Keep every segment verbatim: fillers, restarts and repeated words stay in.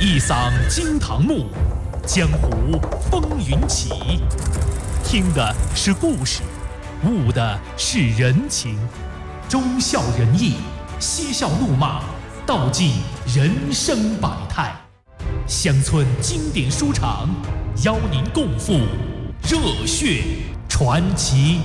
一晌惊堂木，江湖风云起。听的是故事，悟的是人情。忠孝仁义，嬉笑怒骂，道尽人生百态。乡村经典书场，邀您共赴热血传奇。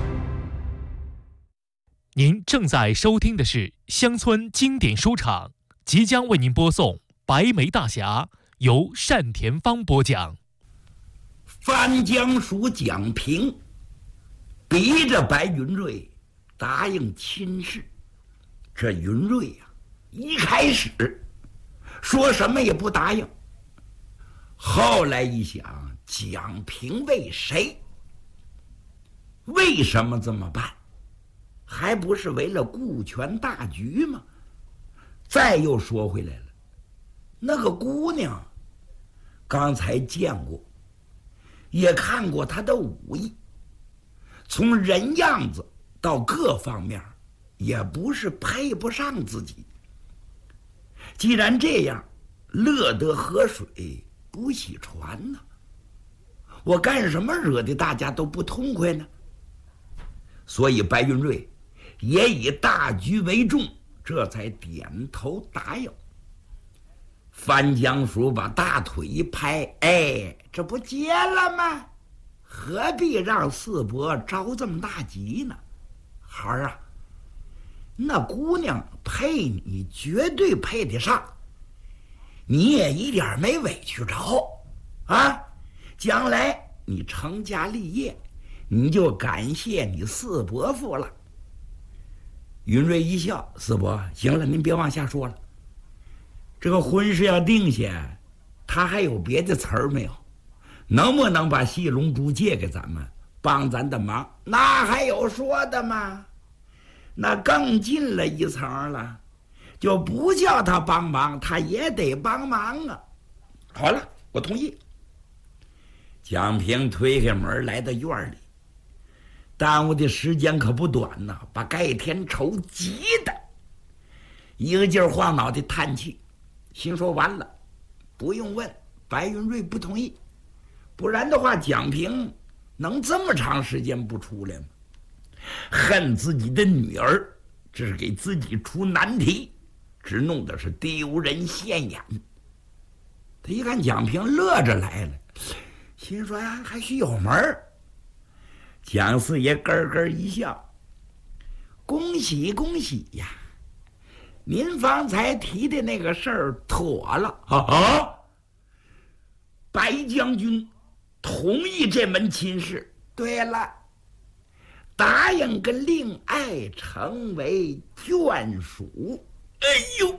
您正在收听的是乡村经典书场，即将为您播送《白眉大侠》，由单田芳播讲。 番江署蒋平逼着白云瑞答应亲事。这云瑞呀、啊，一开始说什么也不答应，后来一想，蒋平为谁？为什么这么办？还不是为了顾全大局吗？再又说回来了，那个姑娘刚才见过，也看过她的武艺，从人样子到各方面也不是配不上自己。既然这样，乐得河水不洗船呢，我干什么惹得大家都不痛快呢？所以白云瑞也以大局为重，这才点头答应。番江叔把大腿一拍，哎，这不结了吗？何必让四伯着这么大急呢？孩儿啊，那姑娘配你绝对配得上，你也一点没委屈着啊！将来你成家立业，你就感谢你四伯父了。云瑞一笑，四伯，行了，您别往下说了。这个婚事要定下，他还有别的词儿没有？能不能把细龙珠借给咱们，帮咱的忙？那还有说的吗？那更进了一层了，就不叫他帮忙，他也得帮忙啊。好了，我同意。蒋平推开门来到院里，耽误的时间可不短呐，把盖天仇急的一个劲儿晃脑袋叹气，心说完了，不用问，白云瑞不同意，不然的话蒋平能这么长时间不出来吗？恨自己的女儿，这是给自己出难题，只弄得是丢人现眼。他一看蒋平乐着来了，心说呀，还许有门儿。蒋四爷咯咯一笑，恭喜恭喜呀，您方才提的那个事儿妥了啊！白将军同意这门亲事。对了，答应跟令爱成为眷属。哎呦，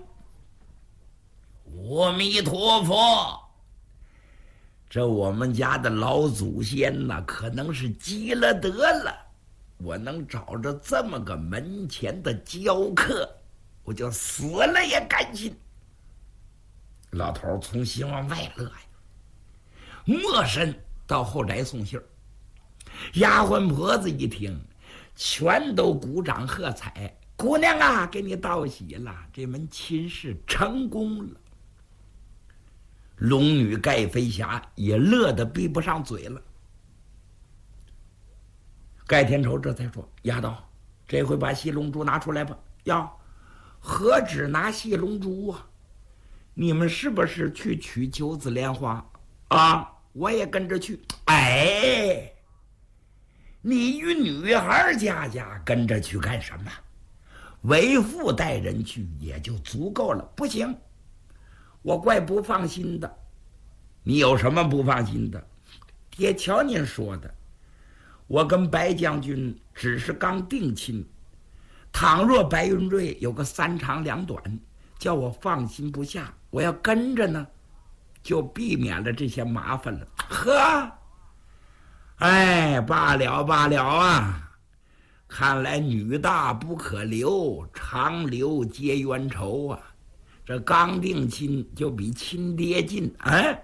阿弥陀佛！这我们家的老祖先呐，可能是积了德了，我能找着这么个门前的娇客，我就死了也甘心。老头从心往外乐呀，没身到后宅送信儿。丫鬟婆子一听，全都鼓掌喝彩。姑娘啊，给你道喜了，这门亲事成功了。龙女盖飞霞也乐得闭不上嘴了。盖天仇这才说：“丫头，这回把细龙珠拿出来吧。”呀，何止拿细龙珠啊？你们是不是去取九子莲花啊？我也跟着去。哎，你与女孩家家跟着去干什么？为父带人去也就足够了。不行，我怪不放心的。你有什么不放心的？爹瞧您说的，我跟白将军只是刚定亲，倘若白云瑞有个三长两短，叫我放心不下，我要跟着呢，就避免了这些麻烦了。呵，哎，罢了罢了啊！看来女大不可留，长留皆冤仇啊！这刚定亲就比亲爹近，哎。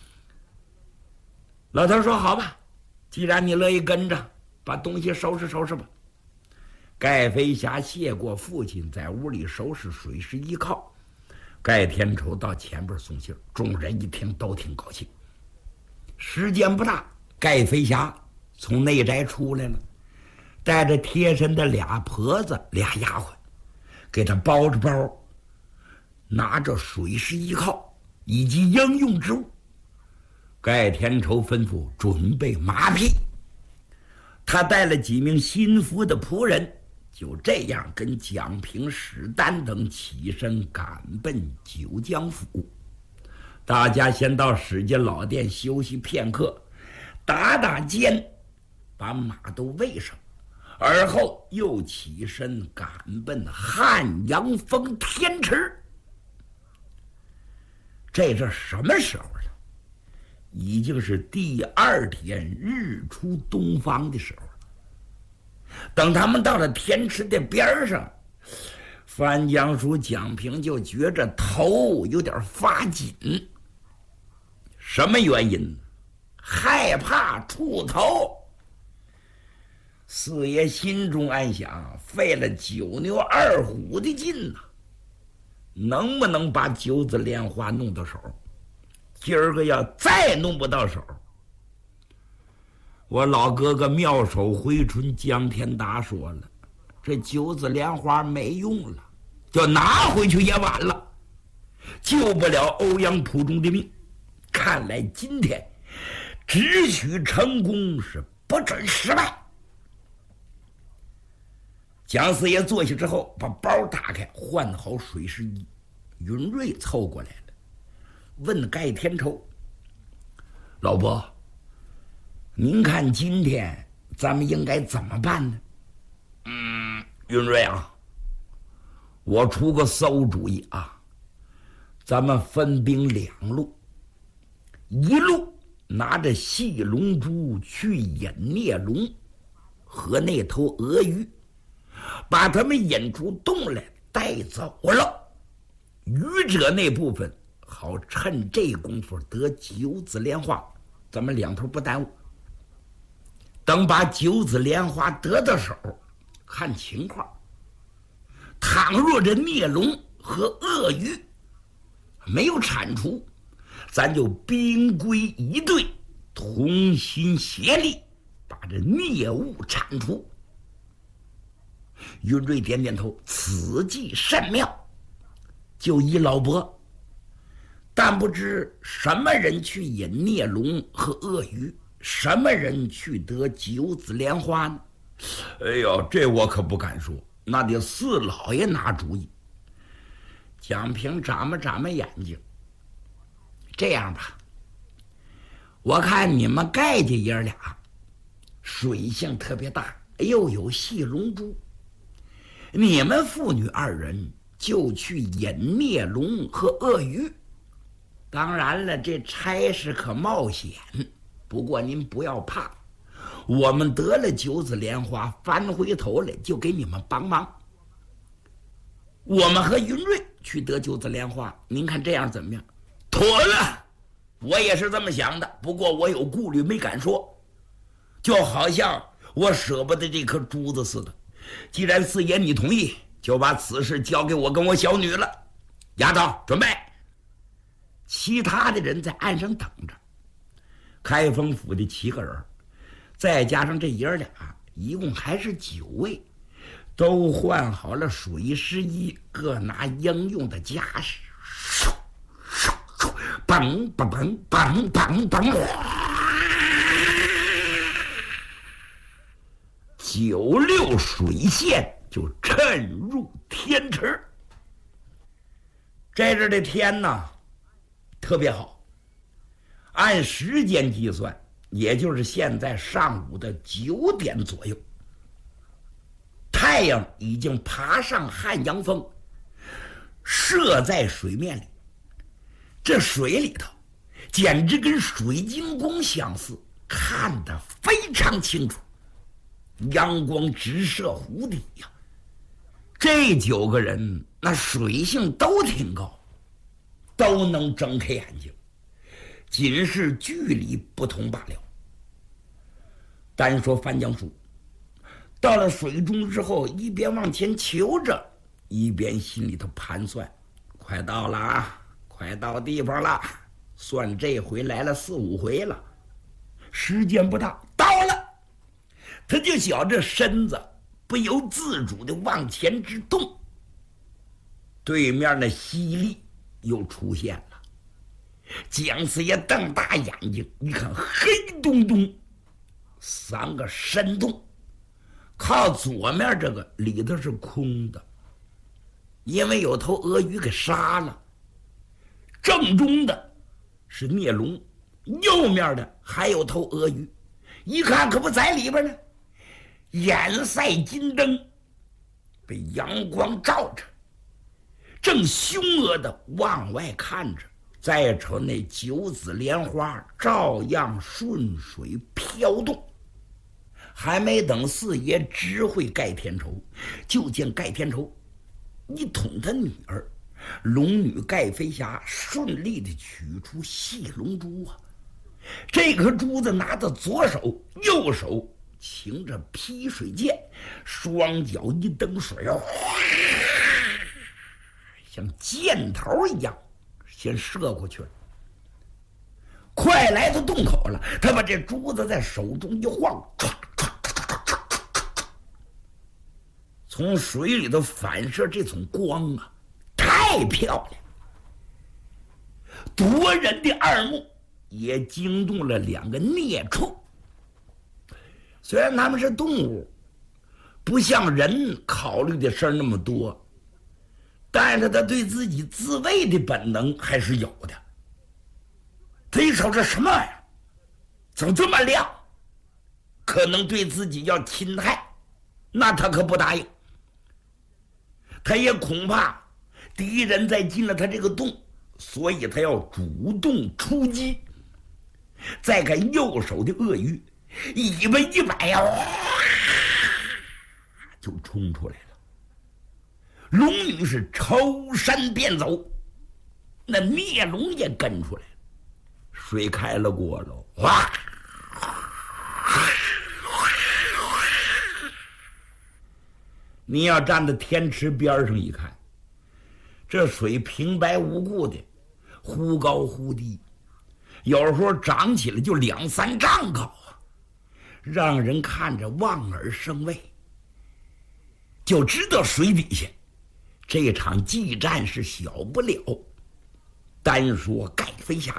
老头说：“好吧，既然你乐意跟着，把东西收拾收拾吧。”盖飞霞谢过父亲，在屋里收拾水势一靠， 盖天仇到前边送信，众人一听都挺高兴。时间不大，盖飞侠从内宅出来了，带着贴身的俩婆子俩丫鬟，给他包着包，拿着水师一靠以及应用之物。盖天仇吩咐准备马匹，他带了几名心腹的仆人，就这样跟蒋平、史丹等起身赶奔九江府。大家先到史家老店休息片刻，打打尖，把马都喂上，而后又起身赶奔汉阳峰天池。这是什么时候了？已经是第二天日出东方的时候了。等他们到了天池的边上，范江叔、蒋平就觉着头有点发紧。什么原因？害怕触头。四爷心中暗想，费了九牛二虎的劲呐、啊，能不能把九子莲花弄到手？今儿个要再弄不到手，我老哥哥妙手回春江天达说了，这九子莲花没用了，就拿回去也晚了，救不了欧阳普中的命。看来今天只许成功，是不准失败。蒋四爷坐下之后，把包打开，换好水湿衣。云瑞凑过来了，问盖天仇：“老伯，您看今天咱们应该怎么办呢？”“嗯，云瑞啊，我出个馊主意啊，咱们分兵两路，一路拿着细龙珠去引孽龙和那头鳄鱼，把他们引出洞来带走了。愚者那部分好趁这功夫得九子莲花，咱们两头不耽误。等把九子莲花得到手，看情况，倘若这孽龙和鳄鱼没有铲除，咱就兵归一队，同心协力把这孽物铲除。”云瑞点点头，此计甚妙，就依老伯。但不知什么人去引孽龙和鳄鱼，什么人去得九子莲花呢？哎呦，这我可不敢说，那得四老爷拿主意。蒋平眨巴眨巴眼睛，这样吧，我看你们盖家爷俩水性特别大，又有细龙珠，你们父女二人就去引孽龙和鳄鱼。当然了，这差事可冒险，不过您不要怕，我们得了九子莲花，翻回头来就给你们帮忙。我们和云瑞去得九子莲花，您看这样怎么样？妥了，我也是这么想的，不过我有顾虑没敢说，就好像我舍不得这颗珠子似的。既然四爷你同意，就把此事交给我跟我小女了。丫头准备。其他的人在岸上等着。开封府的七个人，再加上这爷儿俩，一共还是九位，都换好了水湿衣，各拿应用的家什，嘣嘣嘣嘣嘣嘣，九六水线就沉入天池。这阵的天呢特别好，按时间计算，也就是现在上午的九点左右，太阳已经爬上汉阳峰，射在水面里。这水里头简直跟水晶宫相似，看得非常清楚，阳光直射湖底呀、啊。这九个人那水性都挺高，都能睁开眼睛，仅是距离不同罢了。单说范江叔到了水中之后，一边往前求着，一边心里头盘算， 快到了啊，快到地方了，算这回来了四五回了，时间不大，到了。他就觉着身子不由自主的往前直动，对面那犀利又出现了。蒋四爷瞪大眼睛一看，黑洞洞三个深洞，靠左面这个里头是空的，因为有头鳄鱼给杀了。正中的是孽龙，右面的还有头鳄鱼，一看可不在里边呢。眼赛金灯，被阳光照着，正凶恶的往外看着。再瞅那九子莲花照样顺水飘动。还没等四爷知会盖天仇，就见盖天仇一捅他女儿龙女盖飞霞，顺利的取出细龙珠啊！这颗珠子拿到左手，右手擎着劈水剑，双脚一蹬水，像箭头一样先射过去了。快来到洞口了，他把这珠子在手中一晃，从水里头反射这种光啊，太漂亮，夺人的二目，也惊动了两个孽畜。虽然他们是动物，不像人考虑的事儿那么多，但是他对自己自卫的本能还是有的。他一瞅这什么玩意儿，怎么这么亮？可能对自己要侵害，那他可不答应。他也恐怕敌人再进了他这个洞，所以他要主动出击。再看右手的鳄鱼，尾巴一摆呀，就冲出来了。龙女是抽身便走，那孽龙也跟出来了。水开了锅喽，哗！你要站在天池边上一看，这水平白无故的，忽高忽低，有时候涨起来就两三丈高啊，让人看着望而生畏，就知道水底下这场激战是小不了。单说盖飞侠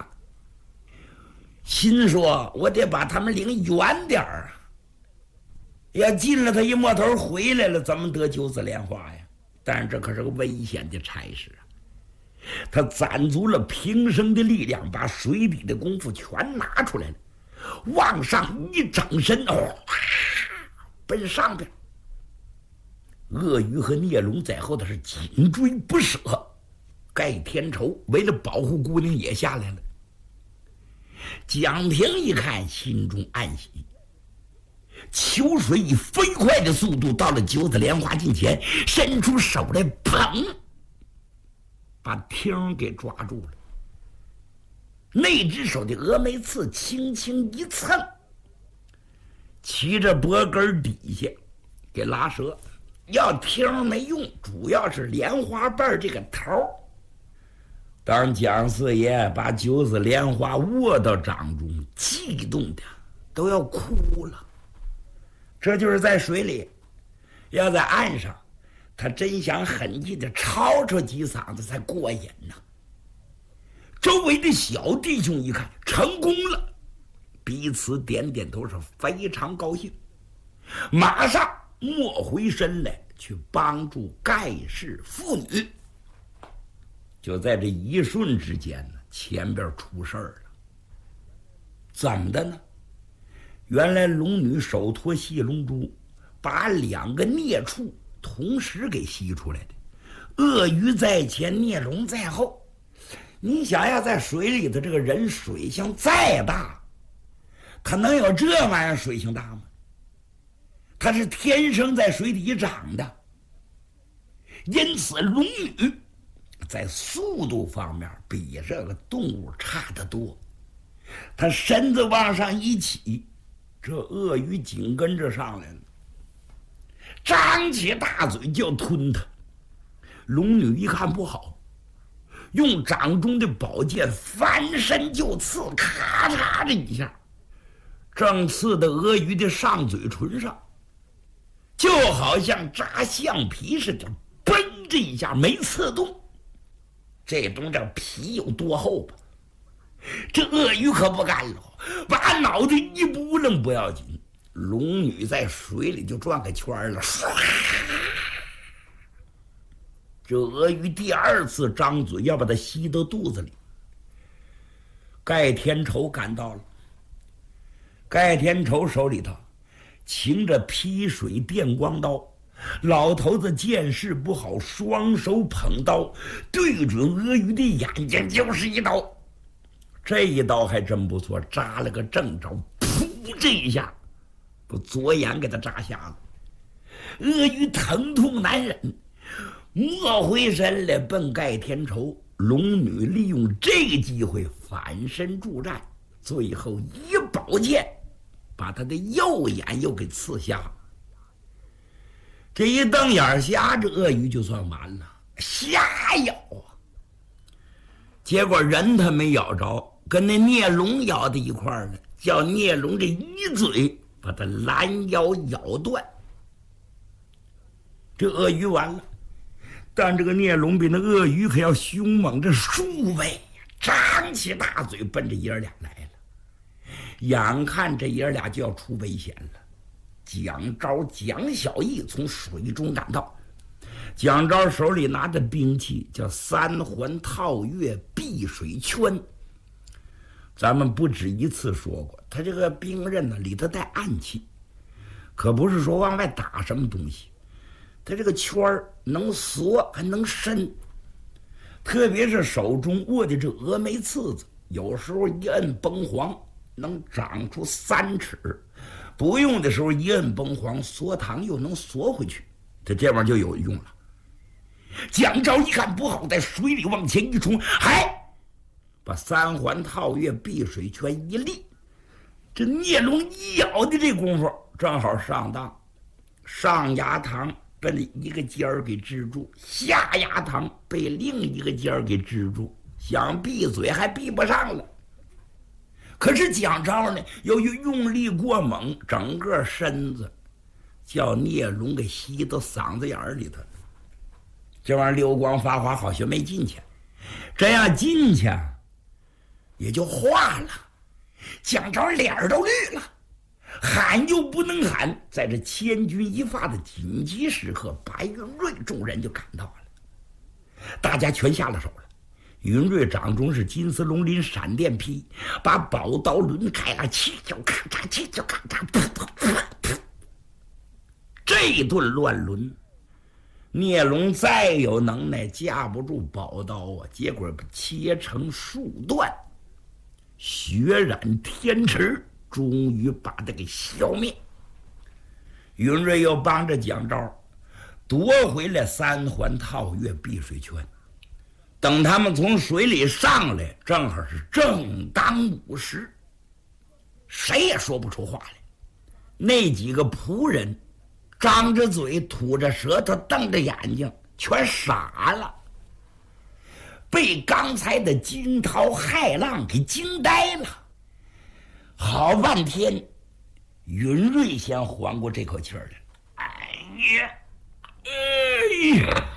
心说，我得把他们领远点儿，要进了他一摸头回来了，怎么得九子莲花呀？但是这可是个危险的差事啊！他攒足了平生的力量，把水底的功夫全拿出来了，往上一整身，哦，奔上边。鳄鱼和孽龙在后头是紧追不舍，盖天仇为了保护姑娘也下来了。蒋平一看，心中暗喜。秋水以飞快的速度到了九子莲花近前，伸出手来，砰，把听给抓住了。那只手的峨眉刺轻轻一蹭，骑着脖根底下给拉折。要听没用，主要是莲花瓣这个头。当蒋四爷把九子莲花握到掌中，激动的都要哭了。这就是在水里，要在岸上，他真想狠劲的吵吵几嗓子才过瘾呢。周围的小弟兄一看成功了，彼此点点头，是非常高兴，马上没回身来去帮助盖氏妇女。就在这一瞬之间呢，前边出事儿了。怎么的呢？原来龙女手托细龙珠，把两个孽畜同时给吸出来的，鳄鱼在前，孽龙在后。你想要在水里头，这个人水性再大，他能有这玩意儿水性大吗？他是天生在水底长的，因此龙女在速度方面比这个动物差得多。他身子往上一起，这鳄鱼紧跟着上来了，张起大嘴就要吞他。龙女一看不好， 用掌中的宝剑翻身就刺，咔嚓这一下，正刺的鳄鱼的上嘴唇上，就好像扎橡皮似的，嘣这一下没刺动。这东这皮有多厚吧？这鳄鱼可不干了，把脑袋一扑棱不要紧，龙女在水里就转个圈了。这鳄鱼第二次张嘴要把它吸到肚子里。盖天仇赶到了，盖天仇手里头擎着劈水电光刀，老头子见势不好，双手捧刀对准鳄鱼的眼睛就是一刀。这一刀还真不错，扎了个正着，噗这一下把左眼给他扎瞎了。鳄鱼疼痛难忍，摸回身来奔盖天仇。龙女利用这个机会反身助战，最后一宝剑把他的右眼又给刺瞎。这一瞪眼瞎，这鳄鱼就算完了，瞎咬啊！结果人他没咬着，跟那孽龙咬在一块儿了，叫孽龙这一嘴把他拦腰咬断。这鳄鱼完了，但这个孽龙比那鳄鱼可要凶猛这数倍，张起大嘴奔着爷儿俩来了。眼看这爷儿俩就要出危险了，蒋昭、蒋小义从水中赶到。蒋昭手里拿着兵器，叫三环套月避水圈。咱们不止一次说过，他这个兵刃呢里头带暗器，可不是说往外打什么东西。他这个圈儿能缩还能伸，特别是手中握的这峨眉刺子，有时候一摁崩黄能长出三尺，不用的时候一摁崩黄缩堂又能缩回去，这这玩意儿就有用了。蒋昭一看不好，在水里往前一冲，嗨，把三环套月避水圈一立，这孽龙一咬的这功夫正好上当，上牙膛被一个尖儿给支住，下牙膛被另一个尖儿给支住，想闭嘴还闭不上了。可是蒋昭呢，由于用力过猛，整个身子叫孽龙给吸到嗓子眼儿里头，这玩意儿流光发滑，好像没进去。这样进去也就化了，蒋昭脸儿都绿了，喊又不能喊。在这千钧一发的紧急时刻，白云瑞众人就赶到了，大家全下了手了。云瑞掌中是金丝龙鳞闪电劈，把宝刀抡开了，七脚咔嚓，七脚咔嚓，噗噗噗噗，这顿乱抡，孽龙再有能耐架不住宝刀啊，结果切成数段，血染天池，终于把他给消灭。云瑞又帮着蒋昭夺回来三环套月避水圈。等他们从水里上来，正好是正当午时，谁也说不出话来。那几个仆人张着嘴，吐着舌头，瞪着眼睛，全傻了，被刚才的惊涛骇浪给惊呆了。好半天，云瑞先缓过这口气儿来。哎呀，哎呀！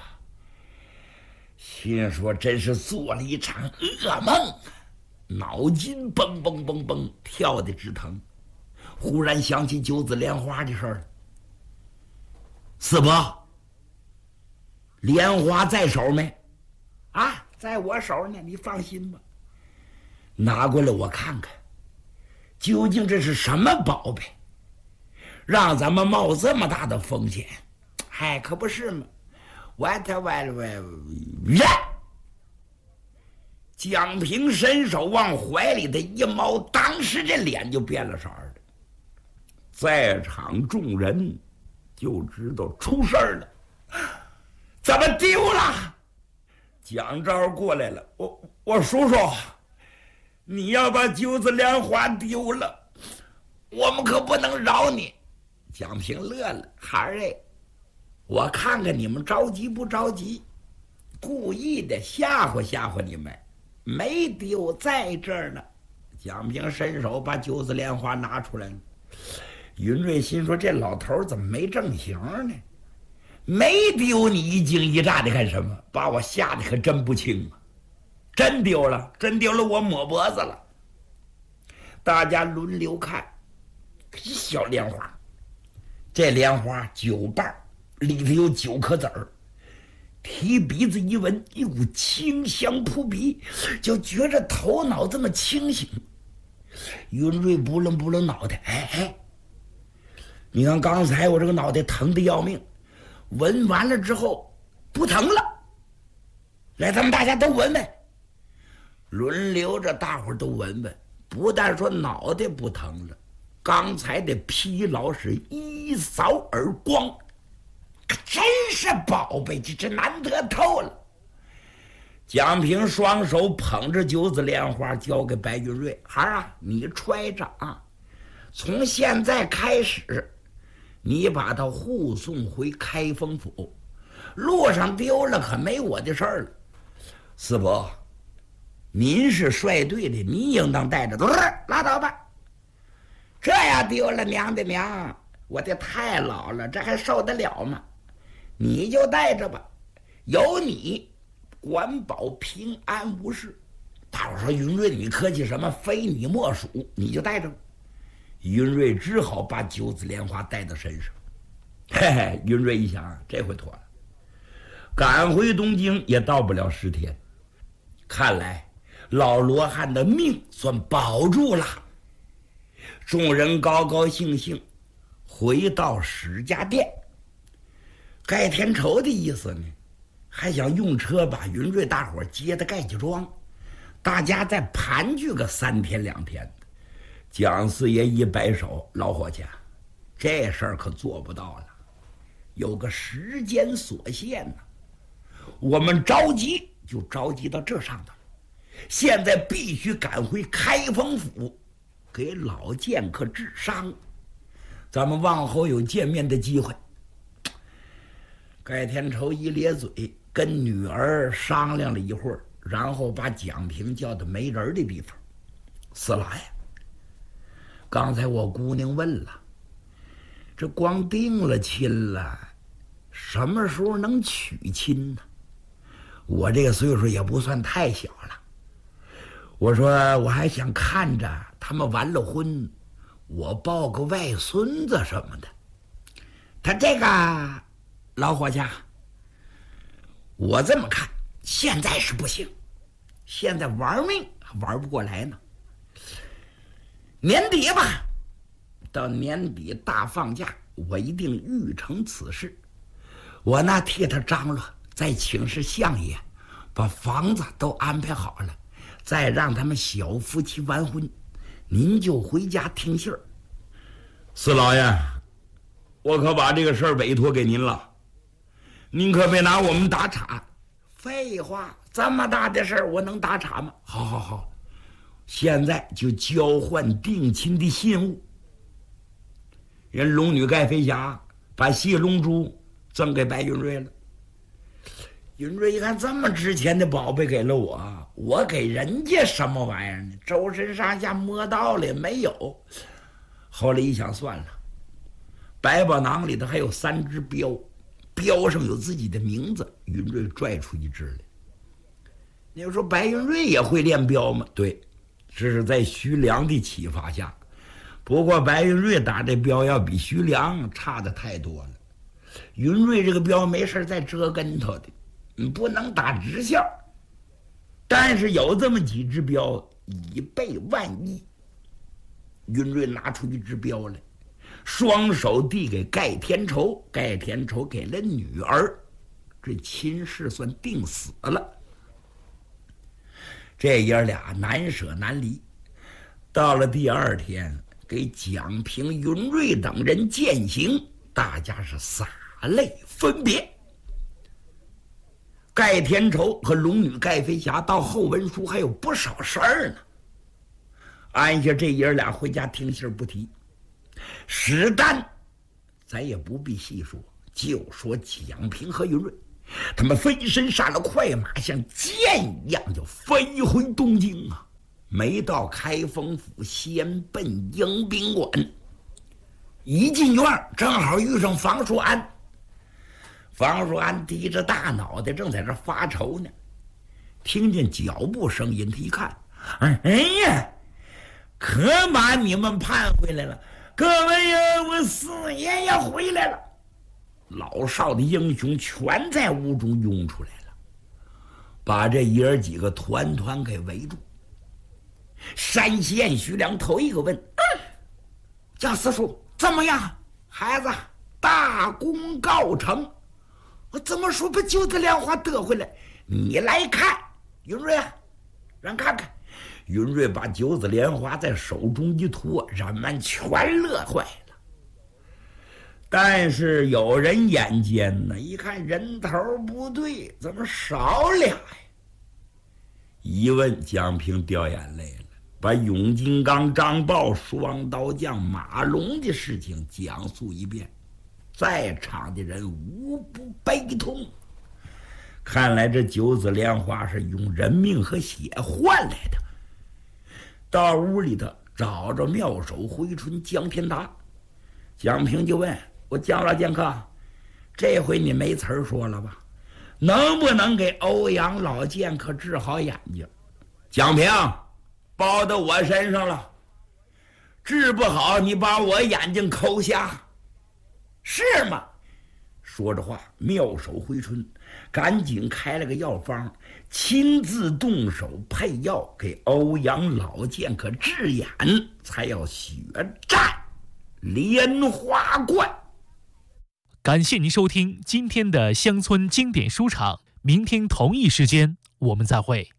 心说真是做了一场噩梦，脑筋蹦蹦蹦蹦跳得直疼。忽然想起九子莲花的事儿了。四伯，莲花在手没？啊，在我手呢，你放心吧。拿过来我看看，究竟这是什么宝贝，让咱们冒这么大的风险？嗨，可不是嘛。歪他歪了歪了，呀！蒋平伸手往怀里的一猫，当时这脸就变了色儿了。在场众人就知道出事儿了，怎么丢了？蒋昭过来了，我我叔叔，你要把九子莲花丢了，我们可不能饶你。蒋平乐了，孩儿哎。我看看你们着急不着急？ 故意的吓唬吓唬你们，没丢，在这儿呢。蒋平伸手把九子莲花拿出来了。云瑞心说：“这老头怎么没正形呢？没丢，你一惊一乍的干什么？把我吓得可真不轻啊！真丢了，真丢了，我抹脖子了。”大家轮流看，一小莲花，这莲花九瓣，里头有九颗籽儿。提鼻子一闻，一股清香扑鼻，就觉着头脑这么清醒。云瑞不楞不楞脑袋，哎哎，你看刚才我这个脑袋疼得要命，闻完了之后不疼了。来，咱们大家都闻闻，轮流着大伙儿都闻闻。不但说脑袋不疼了，刚才的疲劳是一扫而光。可真是宝贝，这这难得透了。蒋平双手捧着九子莲花交给白云瑞：“孩儿啊，你揣着啊，从现在开始，你把他护送回开封府，路上丢了可没我的事儿了。四伯，您是率队的，您应当带着。不是，拉倒吧，这要丢了，娘的娘，我的太老了，这还受得了吗？你就带着吧，有你管保平安无事。”大伙说：“云瑞，你客气什么？非你莫属，你就带着吧。”云瑞只好把九子莲花带到身上。嘿嘿，云瑞一想，这回妥了，赶回东京也到不了十天，看来老罗汉的命算保住了。众人高高兴兴回到史家店。盖天仇的意思呢，还想用车把云瑞大伙接到盖家庄，大家再盘踞个三天两天的。蒋四爷一摆手：“老伙计，这事儿可做不到了，有个时间所限呢。我们着急就着急到这上头了，现在必须赶回开封府，给老剑客治伤，咱们往后有见面的机会。”盖天仇一咧嘴，跟女儿商量了一会儿，然后把蒋平叫到没人的地方：“四老爷，刚才我姑娘问了，这光定了亲了，什么时候能娶亲呢？我这个岁数也不算太小了，我说我还想看着他们完了婚，我抱个外孙子什么的。他这个老伙计，我这么看，现在是不行，现在玩命玩不过来呢。年底吧，到年底大放假，我一定预成此事。我呢替他张罗，再请示相爷，把房子都安排好了，再让他们小夫妻完婚，您就回家听信儿。四老爷，我可把这个事儿委托给您了，您可别拿我们打岔。废话，这么大的事儿我能打岔吗？好好好，现在就交换定亲的信物。人龙女盖飞霞把谢龙珠赠给白云瑞了。云瑞一看这么值钱的宝贝给了我，我给人家什么玩意儿呢？周身上下摸到了没有？后来一想，算了，百宝囊里头还有三只镖，镖上有自己的名字。云瑞拽出一只来。你说白云瑞也会练镖吗？对，这是在徐良的启发下。不过白云瑞打这镖要比徐良差的太多了。云瑞这个镖没事再折跟头的，你不能打直线，但是有这么几只镖以备万一。云瑞拿出一只镖来，双手递给盖天仇，盖天仇给了女儿，这亲事算定死了。这爷俩难舍难离。到了第二天，给蒋平、云瑞等人饯行，大家是洒泪分别。盖天仇和龙女盖飞霞到后文书还有不少事儿呢，按下这爷俩回家听信不提。史丹咱也不必细说，就说蒋平和云瑞他们飞身上了快马，像箭一样就飞回东京啊！没到开封府，先奔迎宾馆。一进院，正好遇上房叔安。房叔安低着大脑袋，正在这发愁呢。听见脚步声音，他一看，哎呀，可把你们盼回来了！各位呀，我四爷也回来了！老少的英雄全在屋中涌出来了，把这爷儿几个团团给围住。山西燕徐良头一个问：“嗯，蒋四叔怎么样？孩子大功告成。我怎么说把九子莲花得回来？你来看，云瑞啊，让看看。”云瑞把九子莲花在手中一托，人们全乐坏了。但是有人眼尖呢，一看人头不对，怎么少俩呀？一问，蒋平掉眼泪了，把永金刚、张豹、双刀将马龙的事情讲述一遍，在场的人无不悲痛。看来这九子莲花是用人命和血换来的。到屋里头找着妙手回春江天达，蒋平就问我：“蒋老剑客，这回你没词儿说了吧？能不能给欧阳老剑客治好眼睛？”蒋平包到我身上了，治不好你把我眼睛抠瞎，是吗？说着话，妙手回春赶紧开了个药方，亲自动手配药给欧阳老剑客治眼，才要血战莲花观。 感谢您收听今天的乡村经典书场，明天同一时间我们再会。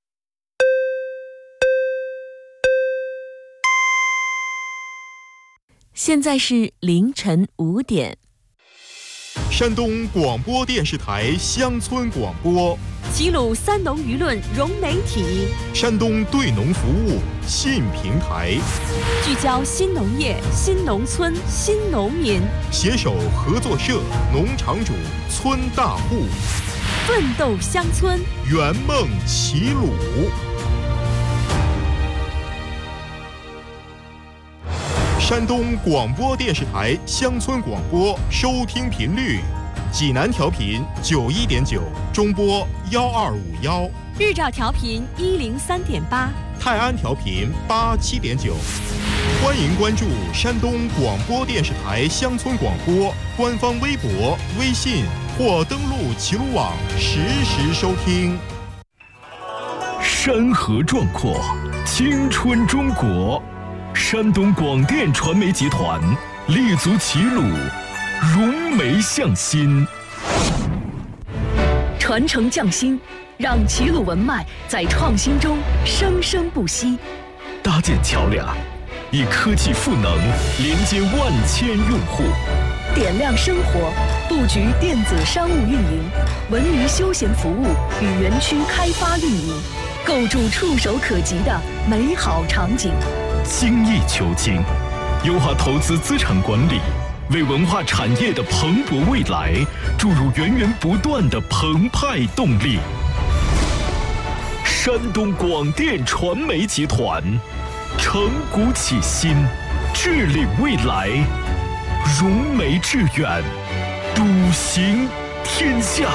现在是凌晨五点。 山东广播电视台乡村广播， 齐鲁三农舆论融媒体， 山东对农服务信平台， 聚焦新农业、新农村、新农民， 携手合作社、农场主、村大户， 奋斗乡村， 圆梦齐鲁。山东广播电视台乡村广播收听频率：济南调频九一点九，中波幺二五幺； 日照调频一零三点八， 泰安调频八七点九。欢迎关注山东广播电视台乡村广播官方微博、微信或登录齐鲁网实时收听。 山河壮阔，青春中国。山东广电传媒集团立足齐鲁，融媒向新， 传承匠心，让齐鲁文脉在创新中生生不息。 搭建桥梁，以科技赋能连接万千用户。 点亮生活，布局电子商务运营、文娱休闲服务与园区开发运营，构筑触手可及的美好场景。 精益求精，优化投资资产管理，为文化产业的蓬勃未来注入源源不断的澎湃动力。山东广电传媒集团，承古启新，致领未来，融媒致远，笃行天下。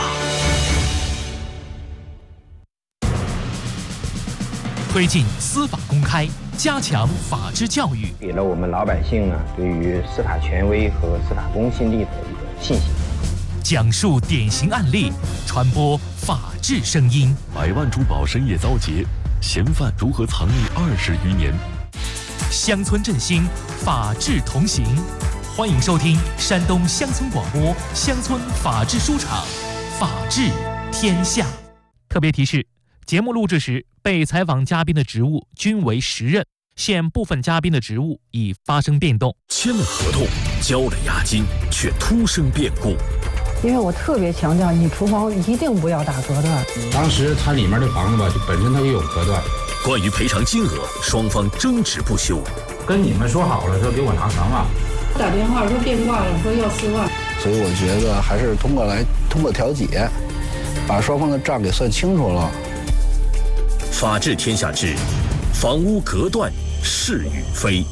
推进司法公开，加强法治教育， 给了我们老百姓呢对于司法权威和司法公信力的一个信心。 讲述典型案例，传播法治声音。 百万珠宝深夜遭劫，嫌犯如何藏匿二十余年？ 乡村振兴，法治同行。欢迎收听山东乡村广播乡村法治书场，法治天下。特别提示：节目录制时，被采访嘉宾的职务均为实任，现部分嘉宾的职务已发生变动。 签了合同，交了押金，却突生变故。 因为我特别强调，你厨房一定不要打隔断。 当时它里面的房子吧，就本身它也有隔断。 关于赔偿金额，双方争执不休。 跟你们说好了，说给我拿三万， 打电话说变卦了，说要四万。 所以我觉得还是通过来通过调解，把双方的账给算清楚了。 法治天下之房屋隔断是与非。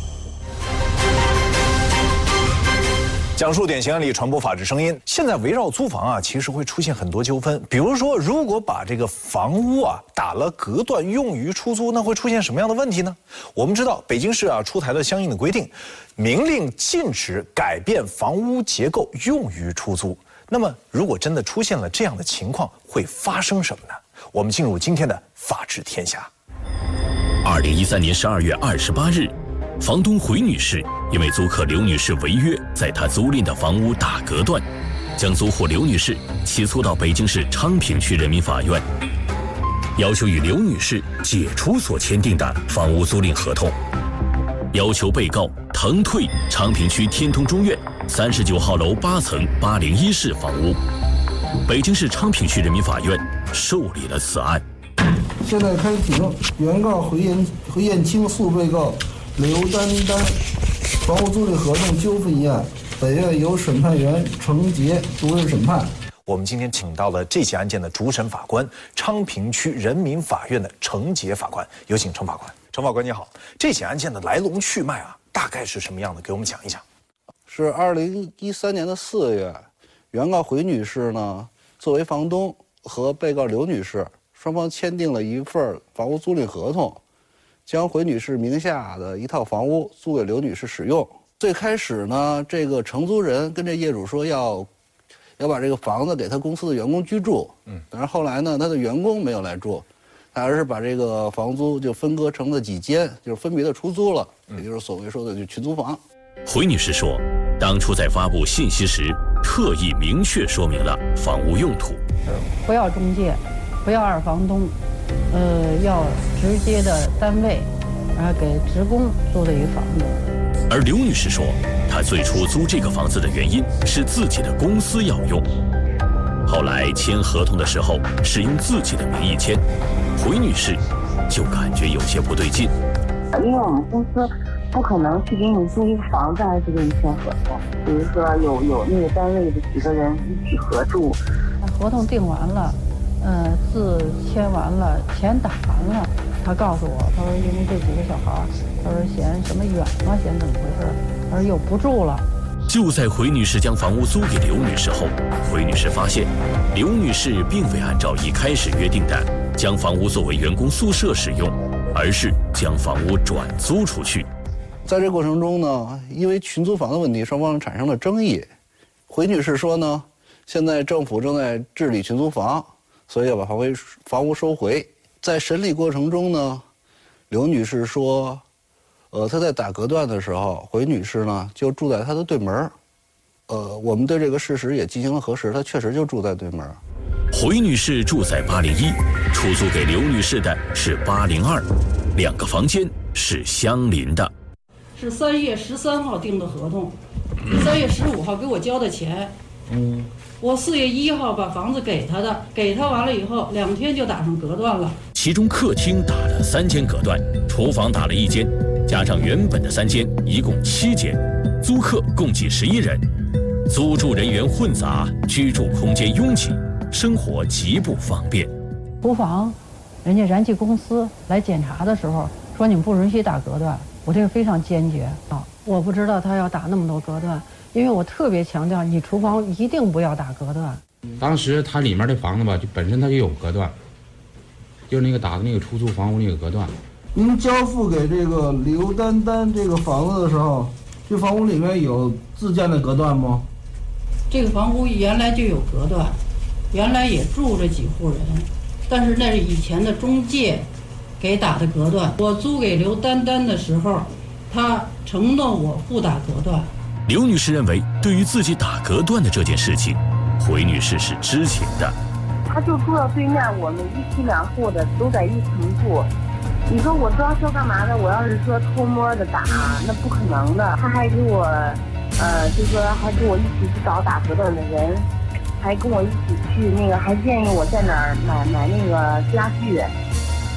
讲述典型案例，传播法治声音。现在围绕租房啊，其实会出现很多纠纷。比如说，如果把这个房屋啊打了隔断用于出租，那会出现什么样的问题呢？我们知道，北京市啊出台了相应的规定，明令禁止改变房屋结构用于出租。那么，如果真的出现了这样的情况，会发生什么呢？我们进入今天的法治天下。 二零一三年十二月二十八日。房东回女士因为租客刘女士违约，在她租赁的房屋打隔断，将租户刘女士起诉到北京市昌平区人民法院，要求与刘女士解除所签订的房屋租赁合同，要求被告腾退昌平区天通中院三十九号楼八层八零一室房屋。北京市昌平区人民法院受理了此案。 现在开庭，原告回验回验清诉被告刘丹丹房屋租赁合同纠纷一案，本院由审判员程杰主任审判。 我们今天请到了这起案件的主审法官，昌平区人民法院的程杰法官，有请程法官。程法官你好，这起案件的来龙去脉啊，大概是什么样的？给我们讲一讲。 是二零一三年的四月，原告回女士呢，作为房东和被告刘女士双方签订了一份房屋租赁合同。将回女士名下的一套房屋租给刘女士使用。最开始呢，这个承租人跟这业主说要，要把这个房子给他公司的员工居住。嗯，但是后来呢，他的员工没有来住，他而是把这个房租就分割成了几间，就是分别的出租了，也就是所谓说的就群租房。 回女士说，当初在发布信息时，特意明确说明了房屋用途， 不要中介，不要二房东。呃，要直接的单位，然后给职工租的一个房子。 而刘女士说，她最初租这个房子的原因是自己的公司要用，后来签合同的时候是用自己的名义签，回女士就感觉有些不对劲。 因为我们公司不可能去给你租一个房子还是给你签合同，比如说有有那个单位的几个人一起合住， 合同订完了。呃，字签完了，钱打完了，他告诉我，他说因为这几个小孩，他说嫌什么远了，嫌怎么回事，他说又不住了。 就在回女士将房屋租给刘女士后，回女士发现，刘女士并未按照一开始约定的将房屋作为员工宿舍使用，而是将房屋转租出去。 在这过程中呢，因为群租房的问题，双方产生了争议。回女士说呢，现在政府正在治理群租房。所以要把房屋房屋收回。在审理过程中呢，刘女士说，呃，她在打隔断的时候，回女士呢就住在她的对门。呃，我们对这个事实也进行了核实，她确实就住在对门。 回女士住在八零一，出租给刘女士的是八零二，两个房间是相邻的。 是三月十三号订的合同，三月十五号给我交的钱。嗯。我四月一号把房子给他的，给他完了以后，两天就打上隔断了。 其中客厅打了三间隔断，厨房打了一间，加上原本的三间，一共七间，租客共计十一人，租住人员混杂，居住空间拥挤，生活极不方便。 厨房，人家燃气公司来检查的时候说你们不允许打隔断，我这个非常坚决啊！我不知道他要打那么多隔断。因为我特别强调，你厨房一定不要打隔断。 当时它里面的房子吧，就本身它就有隔断，就是那个打的那个出租房屋那个隔断。 您交付给这个刘丹丹这个房子的时候，这房屋里面有自建的隔断吗？ 这个房屋原来就有隔断，原来也住着几户人，但是那是以前的中介给打的隔断。我租给刘丹丹的时候，他承诺我不打隔断。 刘女士认为，对于自己打隔断的这件事情，回女士是知情的。 他就住到对面，我们一梯两户的都在一层住。你说我装修干嘛的？我要是说偷摸的打，那不可能的。他还给我，呃，就说还给我一起去找打隔断的人，还跟我一起去那个，还建议我在哪儿买买那个家具。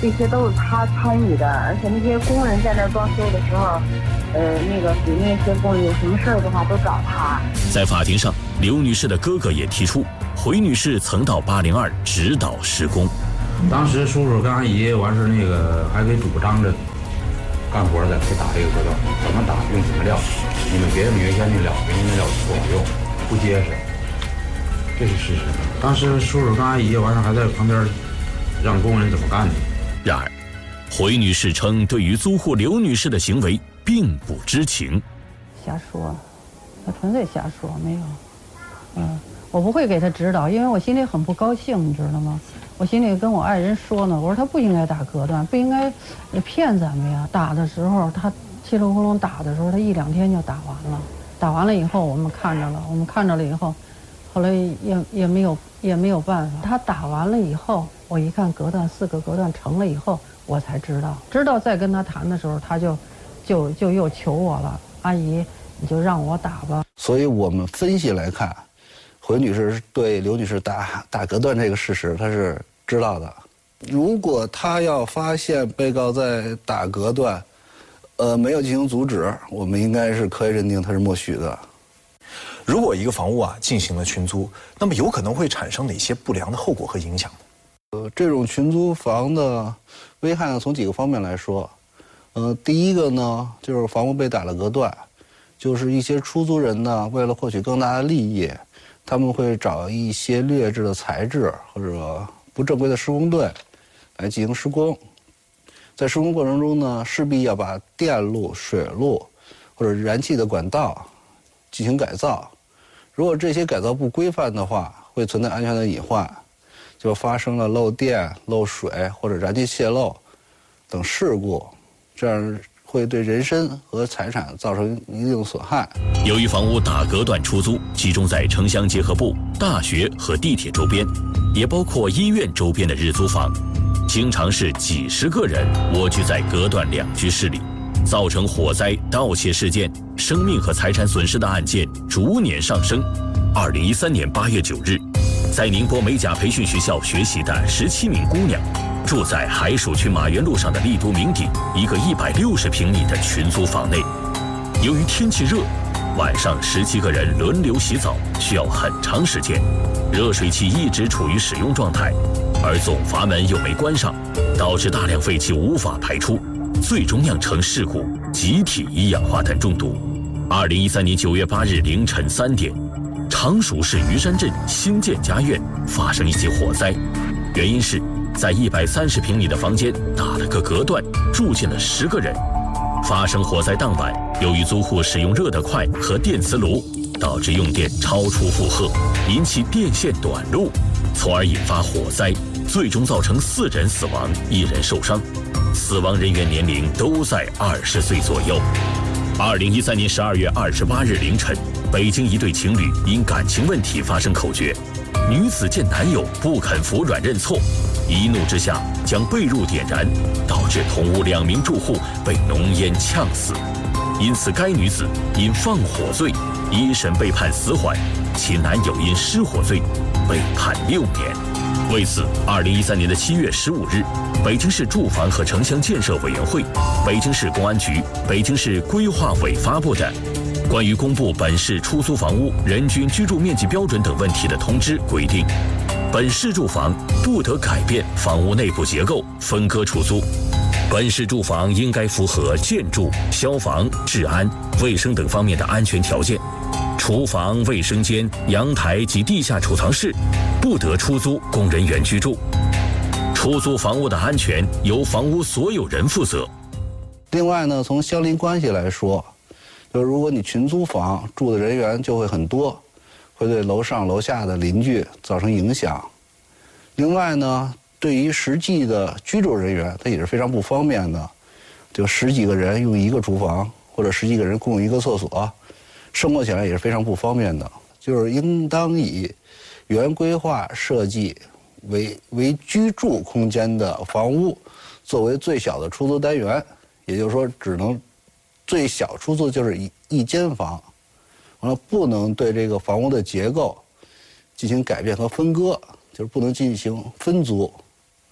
这些都是他参与的，而且那些工人在那装修的时候，呃，那个给那些工人有什么事儿的话都找他。 在法庭上，刘女士的哥哥也提出，回女士曾到八零二指导施工。 当时叔叔跟阿姨完事那个还给主张着干活的去打这个隔断，怎么打用什么料，你们别用原先那料，原先那料不好用，不结实，这是事实。当时叔叔跟阿姨完事还在旁边让工人怎么干的。 然而，回女士称对于租户刘女士的行为并不知情。 瞎说，他纯粹瞎说，没有。嗯，我不会给他指导，因为我心里很不高兴，你知道吗？我心里跟我爱人说呢，我说他不应该打隔断，不应该骗咱们呀。打的时候，他气噜呼噜打的时候，他一两天就打完了。打完了以后，我们看着了，我们看着了以后，后来也也没有也没有办法。他打完了以后，我一看隔断四个隔断成了以后，我才知道。知道再跟他谈的时候，他就就就又求我了，阿姨，你就让我打吧。 所以我们分析来看，回女士对刘女士打打隔断这个事实，她是知道的。如果她要发现被告在打隔断，呃，没有进行阻止，我们应该是可以认定她是默许的。 如果一个房屋啊进行了群租，那么有可能会产生哪些不良的后果和影响呢？ 呃，这种群租房的危害呢，从几个方面来说，呃，第一个呢，就是房屋被打了隔断，就是一些出租人呢，为了获取更大的利益，他们会找一些劣质的材质或者不正规的施工队来进行施工。在施工过程中呢，势必要把电路、水路或者燃气的管道进行改造。如果这些改造不规范的话，会存在安全的隐患，就发生了漏电、漏水或者燃气泄漏等事故，这样会对人身和财产造成一定损害。 由于房屋打隔断出租集中在城乡结合部、大学和地铁周边，也包括医院周边的日租房，经常是几十个人蜗居在隔断两居室里，造成火灾、盗窃事件、生命和财产损失的案件逐年上升。二零一三年八月九日，在宁波美甲培训学校学习的十七名姑娘，住在海曙区马园路上的丽都名邸一个一百六十平米的群租房内。由于天气热，晚上十七个人轮流洗澡，需要很长时间，热水器一直处于使用状态，而总阀门又没关上，导致大量废气无法排出，最终酿成事故，集体一氧化碳中毒。二零一三年九月八日凌晨三点，常熟市余山镇新建家院发生一起火灾，原因是在一百三十平米的房间打了个隔断，住进了十个人。发生火灾当晚，由于租户使用热得快和电磁炉，导致用电超出负荷，引起电线短路，从而引发火灾，最终造成四人死亡，一人受伤，死亡人员年龄都在二十岁左右。二零一三年十二月二十八日凌晨，北京一对情侣因感情问题发生口角，女子见男友不肯服软认错，一怒之下将被褥点燃，导致同屋两名住户被浓烟呛死。因此，该女子因放火罪一审被判死缓，其男友因失火罪被判六年。为此，二零一三年的七月十五日，北京市住房和城乡建设委员会、北京市公安局、北京市规划委发布的《关于公布本市出租房屋人均居住面积标准等问题的通知》规定，本市住房不得改变房屋内部结构，分割出租。本市住房应该符合建筑、消防、治安、卫生等方面的安全条件。厨房、卫生间、阳台及地下储藏室不得出租供人员居住。出租房屋的安全由房屋所有人负责。 另外呢，从相邻关系来说，就是如果你群租房住的人员就会很多，会对楼上楼下的邻居造成影响。另外呢，对于实际的居住人员，它也是非常不方便的，就十几个人用一个厨房，或者十几个人共用一个厕所，生活起来也是非常不方便的。就是应当以原规划设计为为居住空间的房屋作为最小的出租单元，也就是说，只能最小出租就是一一间房，完了不能对这个房屋的结构进行改变和分割，就是不能进行分租。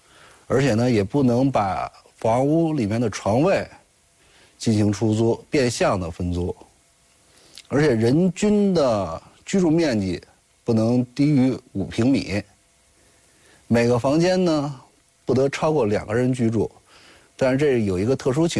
而且呢，也不能把房屋里面的床位进行出租，变相的分租。而且人均的居住面积不能低于五平米，每个房间呢不得超过两个人居住。但是这有一个特殊情